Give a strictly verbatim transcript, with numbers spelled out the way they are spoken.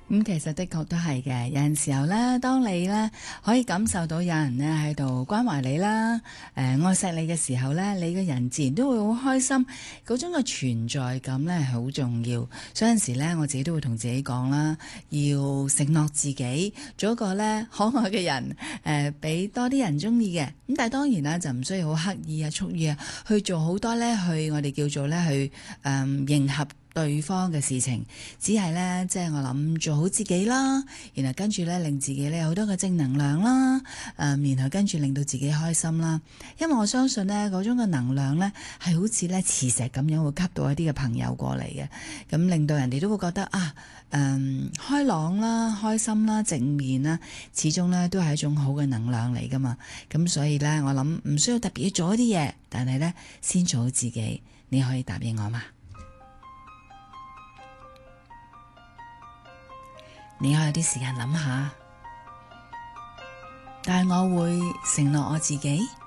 咁其實的確都係嘅，有陣時候咧，當你咧可以感受到有人咧喺度關懷你啦，誒、呃、愛錫你嘅時候咧，你嘅人自然都會好開心，嗰種嘅存在感咧係好重要。所以有陣時咧，我自己都會同自己講啦，要承諾自己做一個咧可愛嘅人，誒、呃、俾多啲人中意嘅。咁但係當然啦，就唔需要好刻意啊、蓄意啊去做好多咧，去我哋叫做咧去誒、呃、迎合對方嘅事情，只係咧，即係我諗做好自己啦，然後跟住咧令自己咧有好多嘅正能量啦，誒、呃，然後跟住令到自己開心啦。因為我相信咧嗰種嘅能量咧係好似咧磁石咁樣會吸到一啲嘅朋友過嚟嘅，咁令到人哋都會覺得啊，誒、呃，開朗啦、開心啦、正面啦，始終咧都係一種好嘅能量嚟噶嘛。咁所以咧，我諗唔需要特別要做一啲嘢，但係咧先做好自己。你可以答應我嘛？你可以有啲時間諗下，但係我會承諾我自己